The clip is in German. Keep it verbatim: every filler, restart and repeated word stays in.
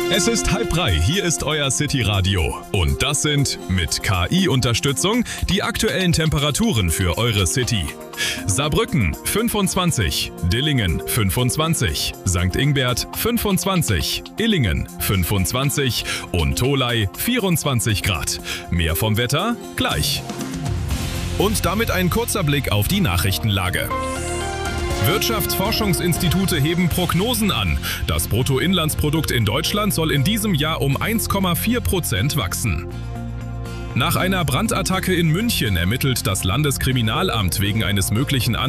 Es ist halb drei, hier ist euer City Radio. Und das sind mit K I-Unterstützung die aktuellen Temperaturen für eure City. Saarbrücken fünfundzwanzig, Dillingen fünfundzwanzig, Sankt Ingbert fünfundzwanzig, Illingen fünfundzwanzig und Tholey vierundzwanzig Grad. Mehr vom Wetter gleich. Und damit ein kurzer Blick auf die Nachrichtenlage. Wirtschaftsforschungsinstitute heben Prognosen an. Das Bruttoinlandsprodukt in Deutschland soll in diesem Jahr um eins Komma vier Prozent wachsen. Nach einer Brandattacke in München ermittelt das Landeskriminalamt wegen eines möglichen